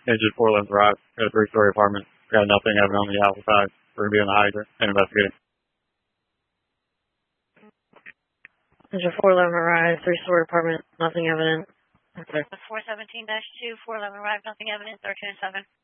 Engine 411 arrived at a three-story apartment. Got nothing evident on the alpha side. We're going to be on the hydrant and investigating. Engine 411 arrived, three-story apartment, nothing evident. Okay. 417-2, 411 arrived, nothing evident, 13 and 7.